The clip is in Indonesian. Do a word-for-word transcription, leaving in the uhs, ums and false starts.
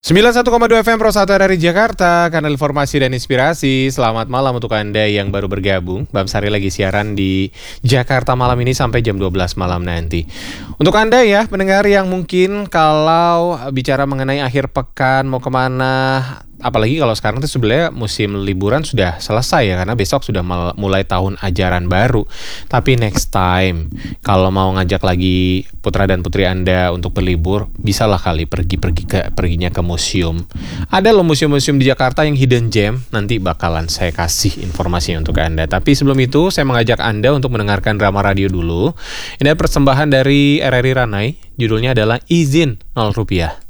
sembilan puluh satu koma dua F M Pro satu R R I Jakarta, kanal informasi dan inspirasi. Selamat malam untuk Anda yang baru bergabung. Bam Sari lagi siaran di Jakarta malam ini sampai jam dua belas malam nanti. Untuk Anda ya, pendengar yang mungkin kalau bicara mengenai akhir pekan mau kemana, apalagi kalau sekarang itu sebenarnya musim liburan sudah selesai ya, karena besok sudah mulai tahun ajaran baru. Tapi next time, kalau mau ngajak lagi putra dan putri Anda untuk berlibur, bisalah kali pergi-pergi ke perginya ke museum. Ada loh museum-museum di Jakarta yang hidden gem, nanti bakalan saya kasih informasinya untuk Anda. Tapi sebelum itu, saya mengajak Anda untuk mendengarkan drama radio dulu. Ini persembahan dari R R I Ranai, judulnya adalah Izin nol rupiah.